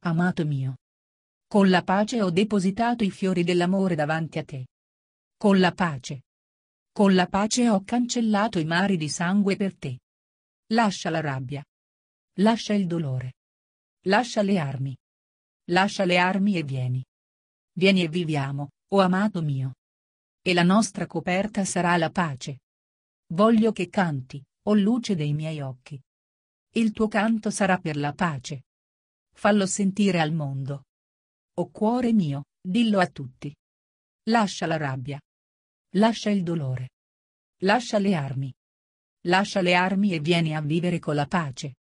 Amato mio. Con la pace ho depositato i fiori dell'amore davanti a te. Con la pace. Con la pace ho cancellato i mari di sangue per te. Lascia la rabbia. Lascia il dolore. Lascia le armi. Lascia le armi e vieni. Vieni e viviamo, o amato mio. E la nostra coperta sarà la pace. Voglio che canti, o luce dei miei occhi. Il tuo canto sarà per la pace. Fallo sentire al mondo. O cuore mio, dillo a tutti. Lascia la rabbia. Lascia il dolore. Lascia le armi. Lascia le armi e vieni a vivere con la pace.